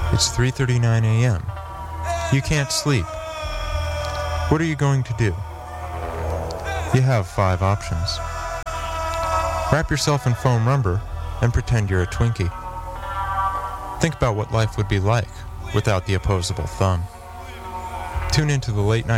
It's 3:39 a.m. You can't sleep. What are you going to do? You have 5 options. Wrap yourself in foam rubber and pretend you're a Twinkie. Think about what life would be like without the opposable thumb. Tune into the Late Night